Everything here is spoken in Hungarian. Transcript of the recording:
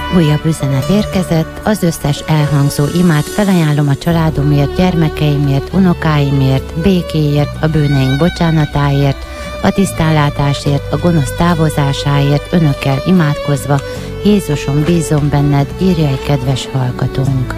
Újabb üzenet érkezett, az összes elhangzó imát felajánlom a családomért, gyermekeimért, unokáimért, békéért, a bűneink bocsánatáért, a tisztánlátásért, a gonosz távozásáért, önökkel imádkozva. Jézusom, bízom benned, írja egy kedves hallgatónk.